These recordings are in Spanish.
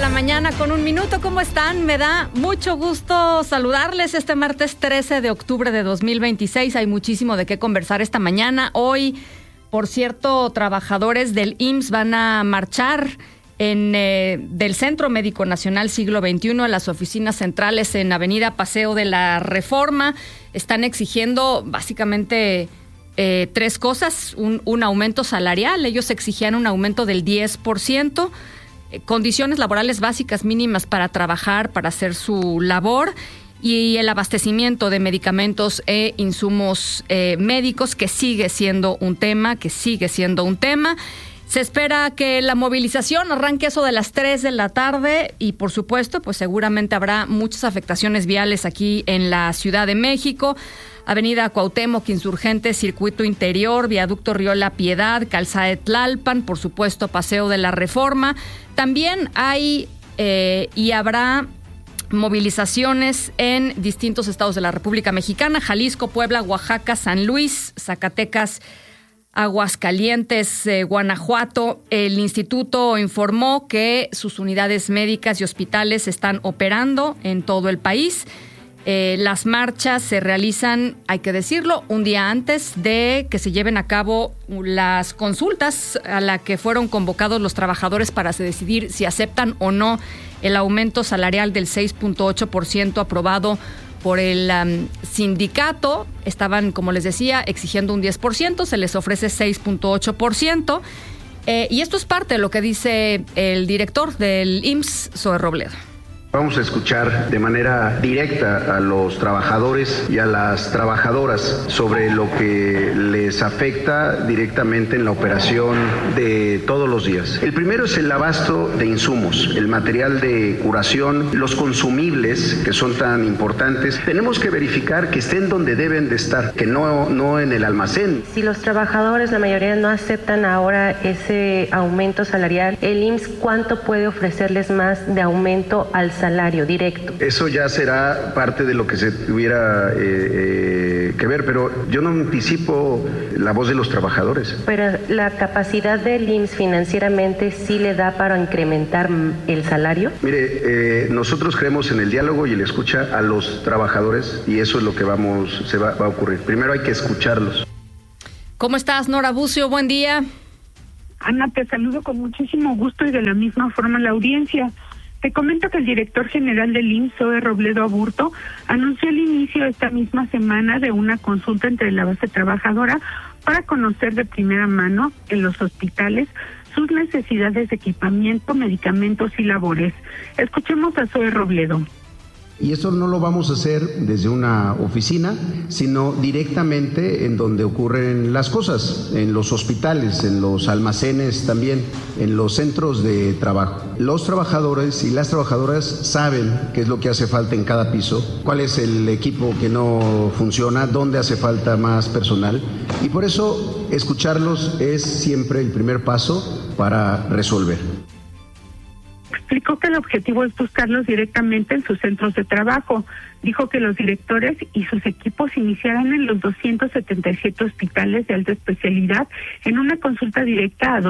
10:01 a.m. ¿Cómo están? Me da mucho gusto saludarles este martes 13 de octubre de 2026. Hay muchísimo de qué conversar esta mañana. Hoy, por cierto, trabajadores del IMSS van a marchar del Centro Médico Nacional Siglo XXI a las oficinas centrales en Avenida Paseo de la Reforma. Están exigiendo básicamente tres cosas. Un aumento salarial. Ellos exigían un aumento del 10%. Condiciones laborales básicas mínimas para trabajar, para hacer su labor, y el abastecimiento de medicamentos e insumos médicos, que sigue siendo un tema. Se espera que la movilización arranque eso de las 3 de la tarde y, por supuesto, pues seguramente habrá muchas afectaciones viales aquí en la Ciudad de México. Avenida Cuauhtémoc, Insurgentes, Circuito Interior, Viaducto Río La Piedad, Calzada de Tlalpan, por supuesto, Paseo de la Reforma. También hay y habrá movilizaciones en distintos estados de la República Mexicana: Jalisco, Puebla, Oaxaca, San Luis, Zacatecas, Aguascalientes, Guanajuato. El instituto informó que sus unidades médicas y hospitales están operando en todo el país. Las marchas se realizan, hay que decirlo, un día antes de que se lleven a cabo las consultas a la que fueron convocados los trabajadores para decidir si aceptan o no el aumento salarial del 6.8% aprobado por el sindicato. Estaban, como les decía, exigiendo un 10%, se les ofrece 6.8%. Y esto es parte de lo que dice el director del IMSS, Zoe Robledo. Vamos a escuchar de manera directa a los trabajadores y a las trabajadoras sobre lo que les afecta directamente en la operación de todos los días. El primero es el abasto de insumos, el material de curación, los consumibles que son tan importantes. Tenemos que verificar que estén donde deben de estar, que no en el almacén. Si los trabajadores, la mayoría, no aceptan ahora ese aumento salarial, el IMSS, ¿cuánto puede ofrecerles más de aumento al salario directo? Eso ya será parte de lo que se tuviera que ver, pero yo no anticipo la voz de los trabajadores. Pero la capacidad del IMSS financieramente sí le da para incrementar el salario. Mire, nosotros creemos en el diálogo y en la escucha a los trabajadores, y eso es lo que va a ocurrir. Primero hay que escucharlos. ¿Cómo estás, Nora Bucio? Buen día. Ana, te saludo con muchísimo gusto y de la misma forma la audiencia. Te comento que el director general del IMSS, Zoe Robledo Aburto, anunció el inicio esta misma semana de una consulta entre la base trabajadora para conocer de primera mano en los hospitales sus necesidades de equipamiento, medicamentos y labores. Escuchemos a Zoe Robledo. Y eso no lo vamos a hacer desde una oficina, sino directamente en donde ocurren las cosas, en los hospitales, en los almacenes también, en los centros de trabajo. Los trabajadores y las trabajadoras saben qué es lo que hace falta en cada piso, cuál es el equipo que no funciona, dónde hace falta más personal, y por eso escucharlos es siempre el primer paso para resolver. Explicó que el objetivo es buscarlos directamente en sus centros de trabajo. Dijo que los directores y sus equipos iniciarán en los 277 hospitales de alta especialidad en una consulta directa a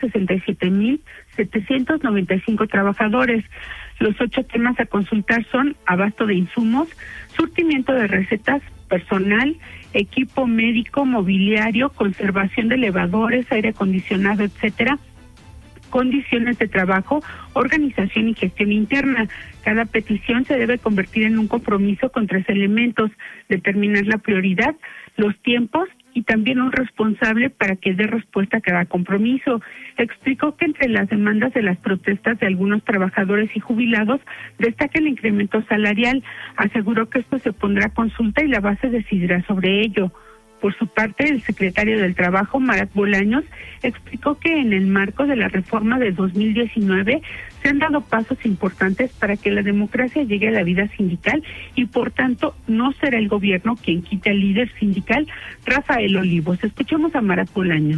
267,795 trabajadores. Los 8 temas a consultar son abasto de insumos, surtimiento de recetas, personal, equipo médico, mobiliario, conservación de elevadores, aire acondicionado, etcétera, condiciones de trabajo, organización y gestión interna. Cada petición se debe convertir en un compromiso con 3 elementos: determinar la prioridad, los tiempos y también un responsable para que dé respuesta a cada compromiso. Explicó que entre las demandas de las protestas de algunos trabajadores y jubilados destaca el incremento salarial. Aseguró que esto se pondrá a consulta y la base decidirá sobre ello. Por su parte, el secretario del Trabajo, Marat Bolaños, explicó que en el marco de la reforma de 2019 se han dado pasos importantes para que la democracia llegue a la vida sindical y, por tanto, no será el gobierno quien quite al líder sindical, Rafael Olivos. Escuchemos a Marat Bolaños.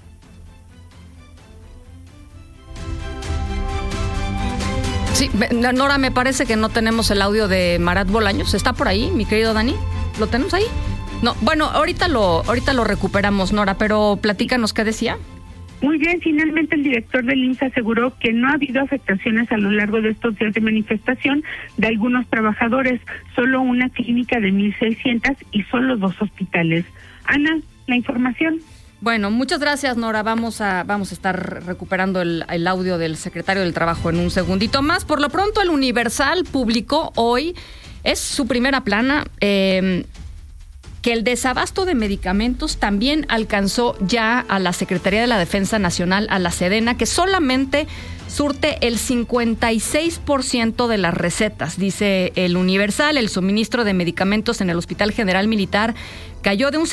Sí, Nora, me parece que no tenemos el audio de Marat Bolaños. ¿Está por ahí, mi querido Dani? ¿Lo tenemos ahí? No, bueno, ahorita lo recuperamos, Nora, pero platícanos qué decía. Muy bien, finalmente el director del IMSS aseguró que no ha habido afectaciones a lo largo de estos días de manifestación de algunos trabajadores, solo una clínica de 1,600 y solo 2 hospitales. Ana, la información. Bueno, muchas gracias, Nora. Vamos a estar recuperando el audio del secretario del Trabajo en un segundito más. Por lo pronto, el Universal publicó hoy, es su primera plana, que el desabasto de medicamentos también alcanzó ya a la Secretaría de la Defensa Nacional, a la Sedena, que solamente surte el 56% de las recetas. Dice el Universal, el suministro de medicamentos en el Hospital General Militar cayó de un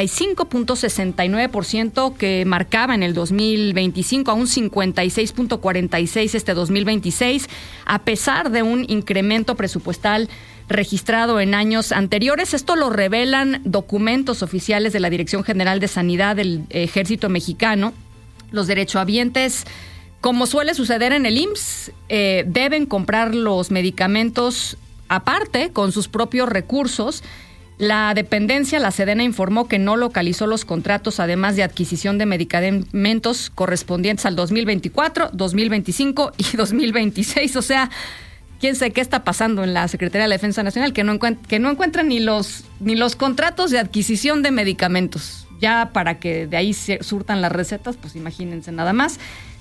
75.69% que marcaba en el 2025 a un 56.46% este 2026, a pesar de un incremento presupuestal registrado en años anteriores. Esto lo revelan documentos oficiales de la Dirección General de Sanidad del Ejército Mexicano. Los derechohabientes, como suele suceder en el IMSS, deben comprar los medicamentos aparte, con sus propios recursos. La dependencia, la Sedena, informó que no localizó los contratos, además de adquisición de medicamentos correspondientes al 2024, 2025 y 2026. O sea, quién sabe qué está pasando en la Secretaría de la Defensa Nacional, que no encuentran ni los contratos de adquisición de medicamentos. Ya para que de ahí se surtan las recetas, pues imagínense nada más,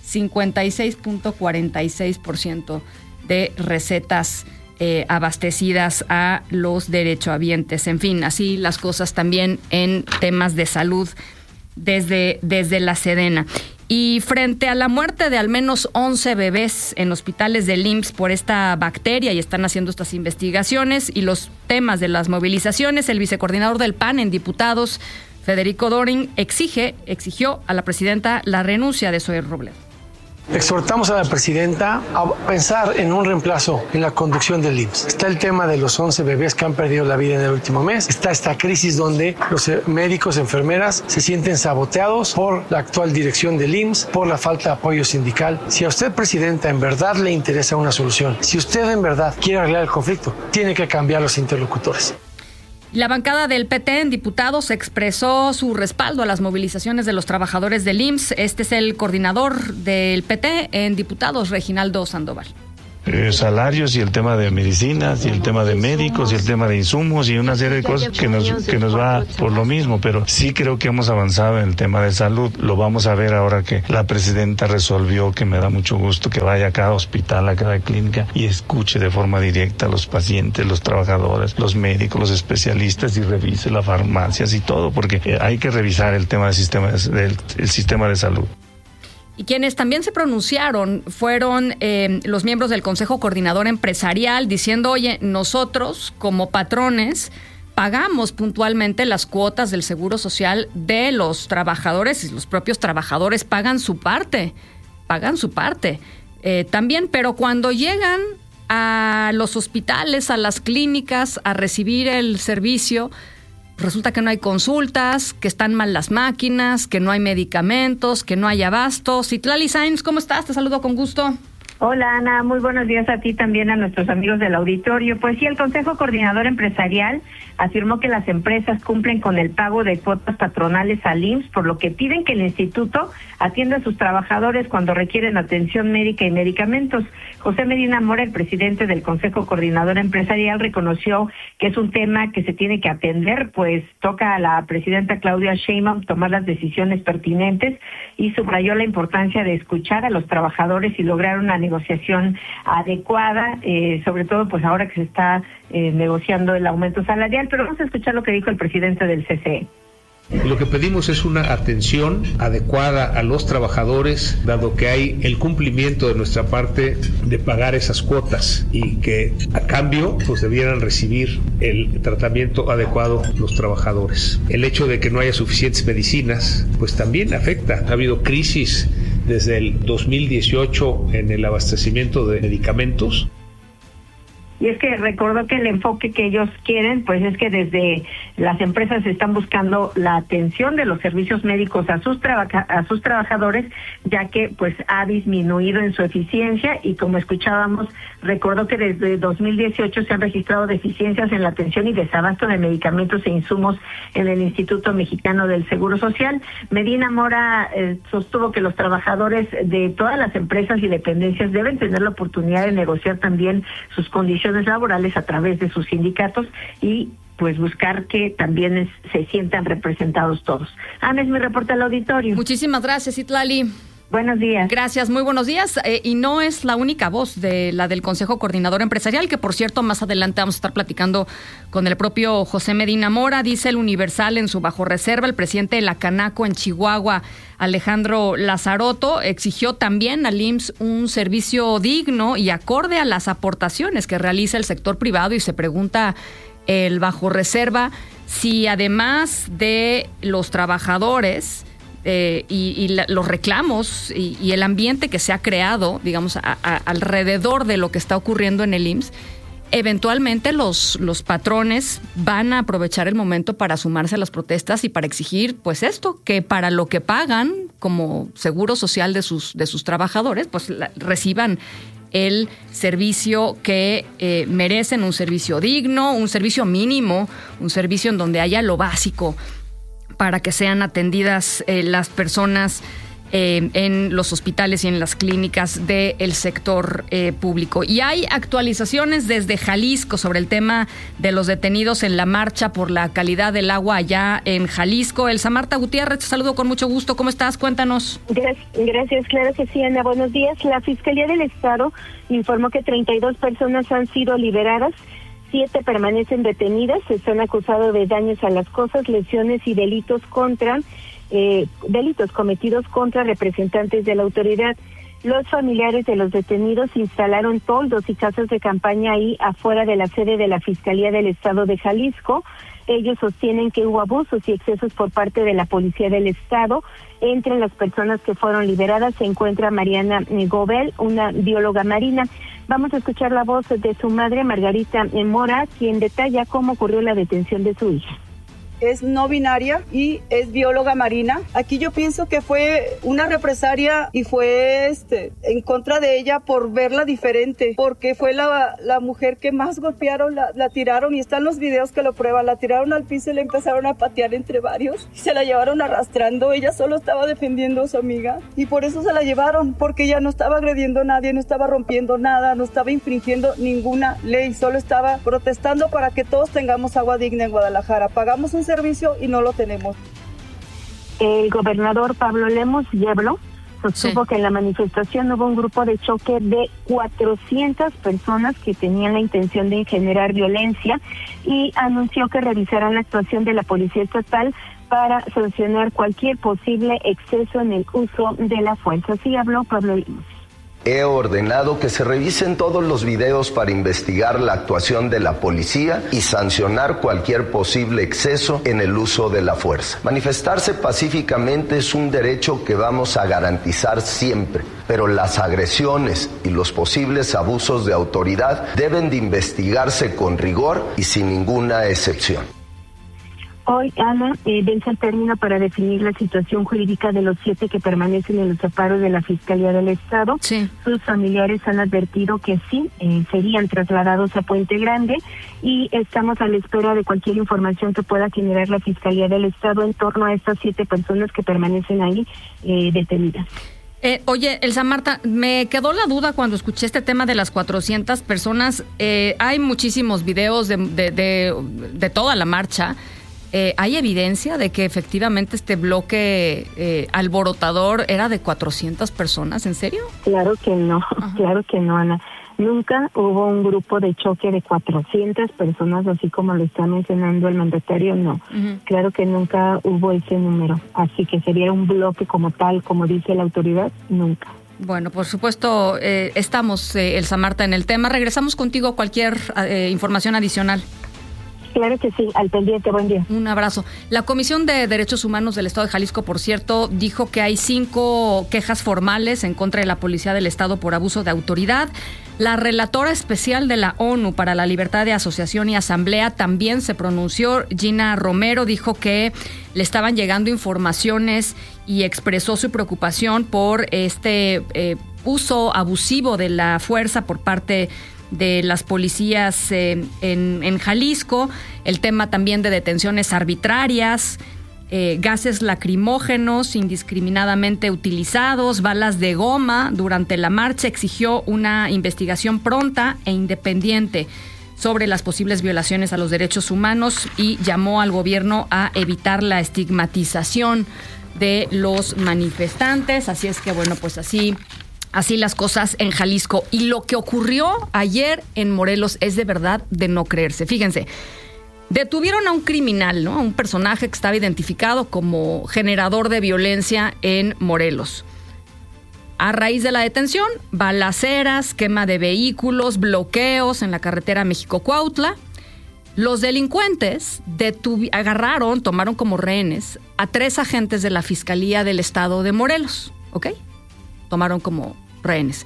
56.46% de recetas abastecidas a los derechohabientes. En fin, así las cosas también en temas de salud desde la Sedena. Y frente a la muerte de al menos 11 bebés en hospitales del IMSS por esta bacteria, y están haciendo estas investigaciones, y los temas de las movilizaciones, el vicecoordinador del PAN en diputados, Federico Dorin, exigió a la presidenta la renuncia de Zoe Robledo. Exhortamos a la presidenta a pensar en un reemplazo en la conducción del IMSS. Está el tema de los 11 bebés que han perdido la vida en el último mes. Está esta crisis donde los médicos, enfermeras se sienten saboteados por la actual dirección del IMSS, por la falta de apoyo sindical. Si a usted, presidenta, en verdad le interesa una solución, si usted en verdad quiere arreglar el conflicto, tiene que cambiar los interlocutores. La bancada del PT en diputados expresó su respaldo a las movilizaciones de los trabajadores del IMSS. Este es el coordinador del PT en diputados, Reginaldo Sandoval. Salarios y el tema de medicinas y el tema de médicos y el tema de insumos y una serie de cosas que nos va por lo mismo, pero sí creo que hemos avanzado en el tema de salud. Lo vamos a ver ahora que la presidenta resolvió, que me da mucho gusto, que vaya a cada hospital, a cada clínica y escuche de forma directa a los pacientes, los trabajadores, los médicos, los especialistas, y revise las farmacias y todo, porque hay que revisar el tema del sistema de salud. Y quienes también se pronunciaron fueron los miembros del Consejo Coordinador Empresarial, diciendo, oye, nosotros como patrones pagamos puntualmente las cuotas del Seguro Social de los trabajadores, y los propios trabajadores pagan su parte también, pero cuando llegan a los hospitales, a las clínicas, a recibir el servicio, resulta que no hay consultas, que están mal las máquinas, que no hay medicamentos, que no hay abastos. Citlali Sainz, ¿cómo estás? Te saludo con gusto. Hola, Ana, muy buenos días a ti, también a nuestros amigos del auditorio. Pues sí, el Consejo Coordinador Empresarial afirmó que las empresas cumplen con el pago de cuotas patronales al IMSS, por lo que piden que el instituto atienda a sus trabajadores cuando requieren atención médica y medicamentos. José Medina Mora, el presidente del Consejo Coordinador Empresarial, reconoció que es un tema que se tiene que atender, pues toca a la presidenta Claudia Sheinbaum tomar las decisiones pertinentes, y subrayó la importancia de escuchar a los trabajadores y lograr una negociación adecuada, sobre todo pues ahora que se está negociando el aumento salarial. Pero vamos a escuchar lo que dijo el presidente del CCE. Lo que pedimos es una atención adecuada a los trabajadores, dado que hay el cumplimiento de nuestra parte de pagar esas cuotas, y que a cambio pues debieran recibir el tratamiento adecuado los trabajadores. El hecho de que no haya suficientes medicinas pues también afecta. Ha habido crisis desde el 2018 en el abastecimiento de medicamentos. Y es que recordó que el enfoque que ellos quieren, pues es que desde las empresas están buscando la atención de los servicios médicos a sus trabajadores, ya que pues ha disminuido en su eficiencia, y como escuchábamos, recordó que desde 2018 se han registrado deficiencias en la atención y desabasto de medicamentos e insumos en el Instituto Mexicano del Seguro Social. Medina Mora sostuvo que los trabajadores de todas las empresas y dependencias deben tener la oportunidad de negociar también sus condiciones laborales a través de sus sindicatos y pues buscar que también se sientan representados todos. Ana, es mi reporte al auditorio. Muchísimas gracias, Citlali. Buenos días. Gracias, muy buenos días. Y no es la única voz de la del Consejo Coordinador Empresarial, que por cierto más adelante vamos a estar platicando con el propio José Medina Mora. Dice el Universal en su bajo reserva, el presidente de la Canaco en Chihuahua, Alejandro Lazarotto, exigió también al IMSS un servicio digno y acorde a las aportaciones que realiza el sector privado, y se pregunta el bajo reserva si además de los trabajadores los reclamos y el ambiente que se ha creado, digamos, alrededor de lo que está ocurriendo en el IMSS, eventualmente los patrones van a aprovechar el momento para sumarse a las protestas y para exigir, pues esto, que para lo que pagan como seguro social de sus trabajadores, pues reciban el servicio que merecen, un servicio digno, un servicio mínimo, un servicio en donde haya lo básico para que sean atendidas las personas en los hospitales y en las clínicas del sector público. Y hay actualizaciones desde Jalisco sobre el tema de los detenidos en la marcha por la calidad del agua allá en Jalisco. Elsa Marta Gutiérrez, te saludo con mucho gusto. ¿Cómo estás? Cuéntanos. Gracias, claro que sí, Ana. Buenos días. La Fiscalía del Estado informó que 32 personas han sido liberadas. 7 permanecen detenidas, están acusados de daños a las cosas, lesiones y delitos cometidos contra representantes de la autoridad. Los familiares de los detenidos instalaron toldos y casas de campaña ahí afuera de la sede de la Fiscalía del Estado de Jalisco. Ellos sostienen que hubo abusos y excesos por parte de la Policía del Estado. Entre las personas que fueron liberadas se encuentra Mariana Gobel, una bióloga marina. Vamos a escuchar la voz de su madre, Margarita Mora, quien detalla cómo ocurrió la detención de su hija. Es no binaria y es bióloga marina. Aquí yo pienso que fue una represalia y fue en contra de ella por verla diferente, porque fue la mujer que más golpearon, la tiraron, y están los videos que lo prueban. La tiraron al piso y le empezaron a patear entre varios y se la llevaron arrastrando. Ella solo estaba defendiendo a su amiga y por eso se la llevaron, porque ella no estaba agrediendo a nadie, no estaba rompiendo nada, no estaba infringiendo ninguna ley, solo estaba protestando para que todos tengamos agua digna en Guadalajara. Pagamos un servicio y no lo tenemos. El gobernador Pablo Lemos Yeblo sostuvo que en la manifestación hubo un grupo de choque de 400 personas que tenían la intención de generar violencia, y anunció que revisarán la actuación de la Policía Estatal para sancionar cualquier posible exceso en el uso de la fuerza. Así habló Pablo Lemos. He ordenado que se revisen todos los videos para investigar la actuación de la policía y sancionar cualquier posible exceso en el uso de la fuerza. Manifestarse pacíficamente es un derecho que vamos a garantizar siempre, pero las agresiones y los posibles abusos de autoridad deben de investigarse con rigor y sin ninguna excepción. Hoy, Ana, vence el término para definir la situación jurídica de los 7 que permanecen en los amparos de la Fiscalía del Estado. Sí. Sus familiares han advertido que sí, serían trasladados a Puente Grande, y estamos a la espera de cualquier información que pueda generar la Fiscalía del Estado en torno a estas 7 personas que permanecen ahí detenidas. Oye, Elsa Marta, me quedó la duda cuando escuché este tema de las 400 personas. Hay muchísimos videos de toda la marcha. ¿Hay evidencia de que efectivamente este bloque alborotador era de 400 personas? ¿En serio? Claro que no. Ajá. Claro que no, Ana. Nunca hubo un grupo de choque de 400 personas, así como lo está mencionando el mandatario, no. Uh-huh. Claro que nunca hubo ese número. Así que sería un bloque como tal, como dice la autoridad, nunca. Bueno, por supuesto, estamos, Elsa Marta, en el tema. Regresamos contigo a cualquier información adicional. Claro que sí, al pendiente, buen día. Un abrazo. La Comisión de Derechos Humanos del Estado de Jalisco, por cierto, dijo que hay 5 quejas formales en contra de la Policía del Estado por abuso de autoridad. La relatora especial de la ONU para la libertad de asociación y asamblea también se pronunció. Gina Romero dijo que le estaban llegando informaciones y expresó su preocupación por este uso abusivo de la fuerza por parte de las policías en Jalisco, el tema también de detenciones arbitrarias, gases lacrimógenos indiscriminadamente utilizados, balas de goma durante la marcha. Exigió una investigación pronta e independiente sobre las posibles violaciones a los derechos humanos y llamó al gobierno a evitar la estigmatización de los manifestantes. Así es que, bueno, pues así las cosas en Jalisco. Y lo que ocurrió ayer en Morelos es de verdad de no creerse. Fíjense, detuvieron a un criminal, ¿no? A un personaje que estaba identificado como generador de violencia en Morelos. A raíz de la detención, balaceras, quema de vehículos, bloqueos en la carretera México-Cuautla. Los delincuentes tomaron como rehenes a 3 agentes de la Fiscalía del Estado de Morelos, ¿ok? Tomaron como rehenes.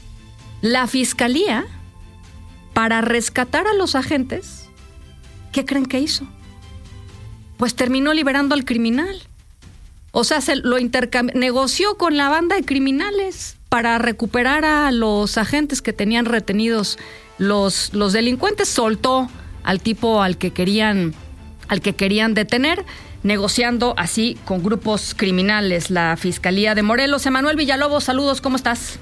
La Fiscalía, para rescatar a los agentes, ¿qué creen que hizo? Pues terminó liberando al criminal. O sea, negoció con la banda de criminales para recuperar a los agentes que tenían retenidos los delincuentes. Soltó al tipo al que querían detener, negociando así con grupos criminales. La Fiscalía de Morelos. Emanuel Villalobos, saludos, ¿cómo estás?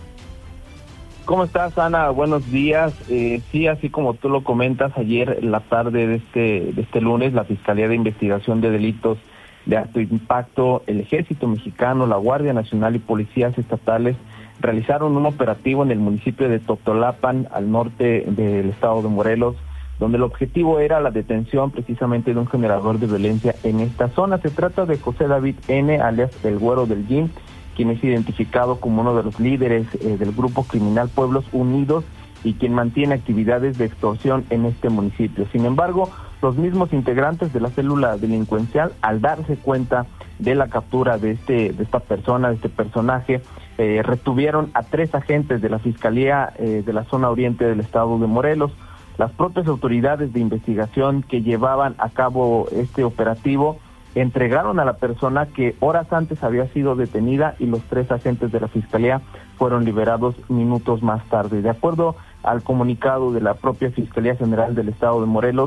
¿Cómo estás, Ana? Buenos días. Sí, así como tú lo comentas, ayer en la tarde de este lunes, la Fiscalía de Investigación de Delitos de Alto Impacto, el Ejército Mexicano, la Guardia Nacional y policías estatales realizaron un operativo en el municipio de Totolapan, al norte del estado de Morelos, donde el objetivo era la detención precisamente de un generador de violencia en esta zona. Se trata de José David N., alias el Güero del Gym, quien es identificado como uno de los líderes del grupo criminal Pueblos Unidos y quien mantiene actividades de extorsión en este municipio. Sin embargo, los mismos integrantes de la célula delincuencial, al darse cuenta de la captura de esta persona, de este personaje, retuvieron a 3 agentes de la Fiscalía de la zona oriente del estado de Morelos. Las propias autoridades de investigación que llevaban a cabo este operativo entregaron a la persona que horas antes había sido detenida y los 3 agentes de la Fiscalía fueron liberados minutos más tarde. De acuerdo al comunicado de la propia Fiscalía General del Estado de Morelos,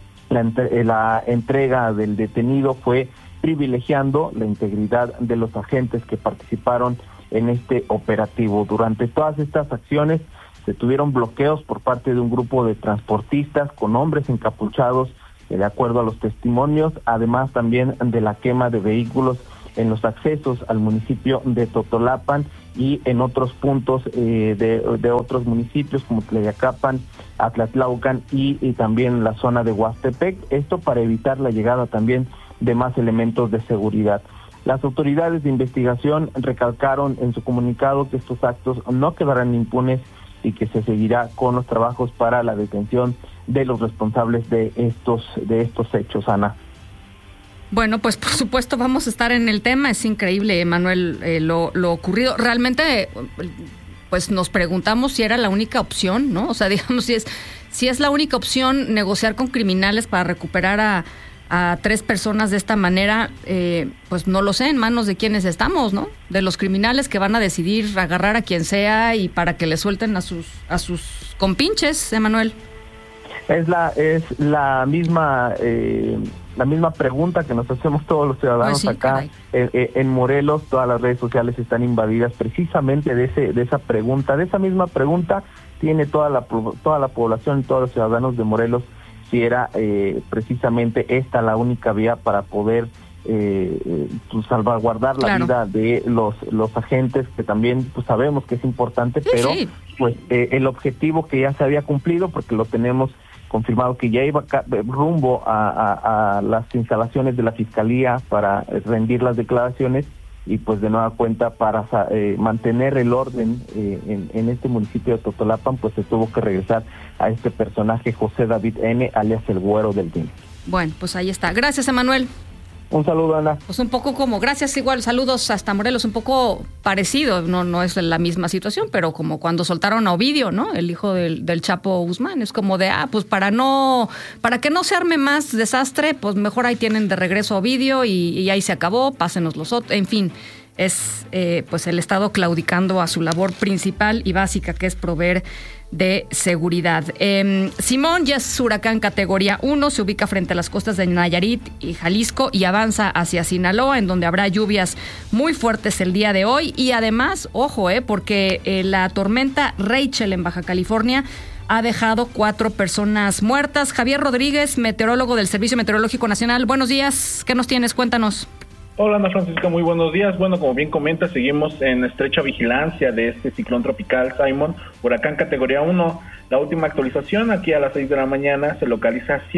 la entrega del detenido fue privilegiando la integridad de los agentes que participaron en este operativo. Durante todas estas acciones se tuvieron bloqueos por parte de un grupo de transportistas con hombres encapuchados, de acuerdo a los testimonios, además también de la quema de vehículos en los accesos al municipio de Totolapan y en otros puntos de otros municipios como Tlayacapan, Atlatlaucan y también la zona de Huastepec, esto para evitar la llegada también de más elementos de seguridad. Las autoridades de investigación recalcaron en su comunicado que estos actos no quedarán impunes y que se seguirá con los trabajos para la detención de los responsables de estos hechos, Ana. Bueno, pues por supuesto vamos a estar en el tema. Es increíble, Manuel, lo ocurrido. Realmente, pues nos preguntamos si era la única opción, ¿no? O sea, digamos, si es la única opción negociar con criminales para recuperar a 3 personas de esta manera, pues no lo sé, en manos de quienes estamos, ¿no? De los criminales que van a decidir agarrar a quien sea y para que le suelten a sus compinches, Emanuel. Es la misma pregunta que nos hacemos todos los ciudadanos, pues sí, acá en Morelos. Todas las redes sociales están invadidas precisamente de esa pregunta. De esa misma pregunta tiene toda la población, todos los ciudadanos de Morelos, si era precisamente esta la única vía para poder salvaguardar la vida de los agentes, que también pues sabemos que es importante, pero pues el objetivo que ya se había cumplido, porque lo tenemos confirmado que ya iba rumbo a las instalaciones de la Fiscalía para rendir las declaraciones, y pues de nueva cuenta para mantener el orden en este municipio de Totolapan, pues se tuvo que regresar a este personaje José David N., alias el Güero del DIN. Bueno, pues ahí está. Gracias, Emanuel. Un saludo, Ana. Pues un poco gracias, igual, saludos hasta Morelos, un poco parecido, no es la misma situación, pero como cuando soltaron a Ovidio, ¿no? El hijo del Chapo Guzmán, es como de, pues para que no se arme más desastre, pues mejor ahí tienen de regreso a Ovidio y ahí se acabó, pásenos los otros, en fin. Es pues el Estado claudicando a su labor principal y básica, que es proveer de seguridad. Simón ya es huracán categoría 1, se ubica frente a las costas de Nayarit y Jalisco y avanza hacia Sinaloa, en donde habrá lluvias muy fuertes el día de hoy. Y además, ojo, porque la tormenta Rachel en Baja California ha dejado 4 personas muertas. Javier Rodríguez, meteorólogo del Servicio Meteorológico Nacional. Buenos días, ¿qué nos tienes? Cuéntanos. Hola, Ana Francisca, muy buenos días. Bueno, como bien comenta, seguimos en estrecha vigilancia de este ciclón tropical Simon, huracán categoría 1. La última actualización, aquí a las 6 de la mañana, se localiza a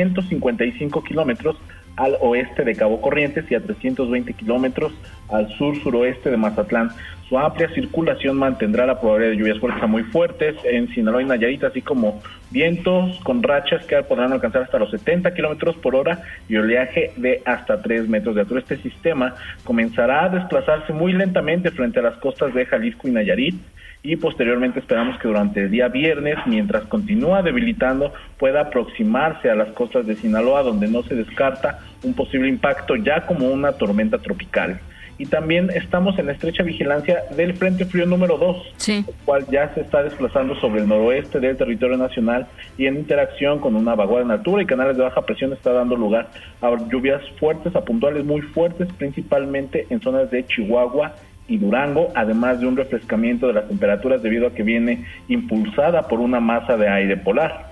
155 kilómetros al oeste de Cabo Corrientes y a 320 kilómetros al sur-suroeste de Mazatlán. Su amplia circulación mantendrá la probabilidad de lluvias fuertes a muy fuertes en Sinaloa y Nayarit, así como vientos con rachas que podrán alcanzar hasta los 70 kilómetros por hora y oleaje de hasta 3 metros de altura. Este sistema comenzará a desplazarse muy lentamente frente a las costas de Jalisco y Nayarit, y posteriormente esperamos que durante el día viernes, mientras continúa debilitando, pueda aproximarse a las costas de Sinaloa, donde no se descarta un posible impacto ya como una tormenta tropical. Y también estamos en estrecha vigilancia del Frente Frío número 2, sí, el cual ya se está desplazando sobre el noroeste del territorio nacional y en interacción con una vaguada en altura y canales de baja presión está dando lugar a lluvias fuertes, a puntuales muy fuertes, principalmente en zonas de Chihuahua y Durango, además de un refrescamiento de las temperaturas debido a que viene impulsada por una masa de aire polar.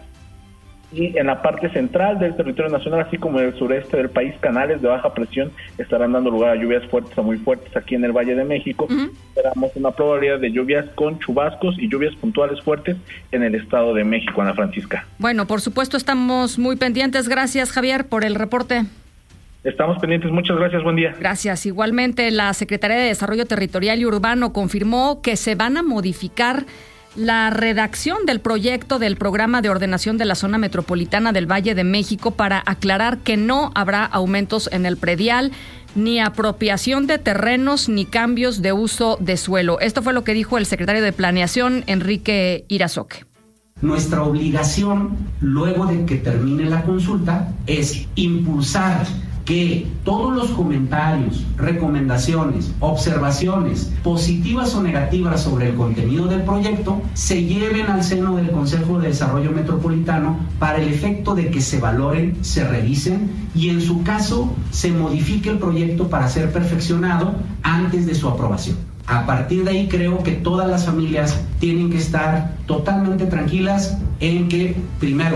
Y en la parte central del territorio nacional, así como en el sureste del país, canales de baja presión estarán dando lugar a lluvias fuertes a muy fuertes aquí en el Valle de México. Esperamos una probabilidad de lluvias con chubascos y lluvias puntuales fuertes en el Estado de México, Ana Francisca. Bueno, por supuesto, estamos muy pendientes. Gracias, Javier, por el reporte. Estamos pendientes, muchas gracias, buen día. Gracias. Igualmente, la Secretaría de Desarrollo Territorial y Urbano confirmó que se van a modificar la redacción del proyecto del Programa de Ordenación de la Zona Metropolitana del Valle de México para aclarar que no habrá aumentos en el predial, ni apropiación de terrenos, ni cambios de uso de suelo. Esto fue lo que dijo el secretario de Planeación, Enrique Irazoque. Nuestra obligación, luego de que termine la consulta, es impulsar que todos los comentarios, recomendaciones, observaciones positivas o negativas sobre el contenido del proyecto se lleven al seno del Consejo de Desarrollo Metropolitano para el efecto de que se valoren, se revisen y en su caso se modifique el proyecto para ser perfeccionado antes de su aprobación. A partir de ahí creo que todas las familias tienen que estar totalmente tranquilas en que, primero,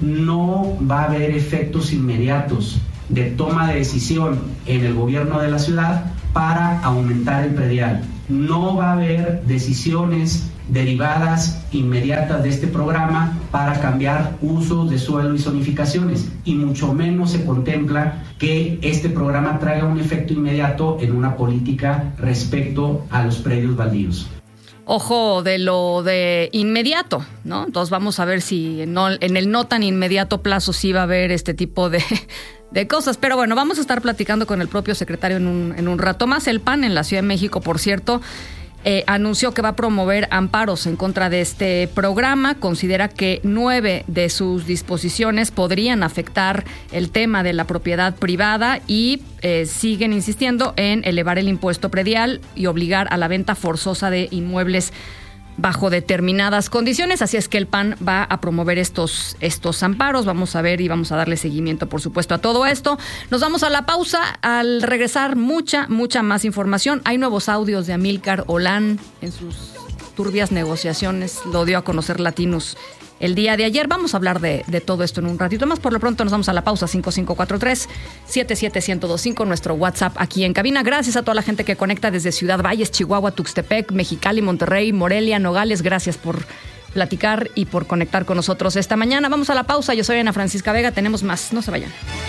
no va a haber efectos inmediatos de toma de decisión en el gobierno de la ciudad para aumentar el predial. No va a haber decisiones derivadas inmediatas de este programa para cambiar usos de suelo y zonificaciones, y mucho menos se contempla que este programa traiga un efecto inmediato en una política respecto a los predios baldíos. Ojo de lo de inmediato, ¿no? Entonces vamos a ver si en el no tan inmediato plazo sí va a haber este tipo de cosas. Pero bueno, vamos a estar platicando con el propio secretario en un rato más. El PAN en la Ciudad de México, por cierto, anunció que va a promover amparos en contra de este programa. Considera que 9 de sus disposiciones podrían afectar el tema de la propiedad privada y siguen insistiendo en elevar el impuesto predial y obligar a la venta forzosa de inmuebles bajo determinadas condiciones. Así es que el PAN va a promover estos amparos. Vamos a ver y vamos a darle seguimiento, por supuesto, a todo esto. Nos vamos a la pausa. Al regresar, mucha más información. Hay nuevos audios de Amílcar Olán en sus turbias negociaciones. Lo dio a conocer Latinos el día de ayer. Vamos a hablar de todo esto en un ratito más. Por lo pronto nos vamos a la pausa. 5543-77125, nuestro WhatsApp aquí en cabina. Gracias a toda la gente que conecta desde Ciudad Valles, Chihuahua, Tuxtepec, Mexicali, Monterrey, Morelia, Nogales. Gracias por platicar y por conectar con nosotros esta mañana. Vamos a la pausa. Yo soy Ana Francisca Vega. Tenemos más. No se vayan.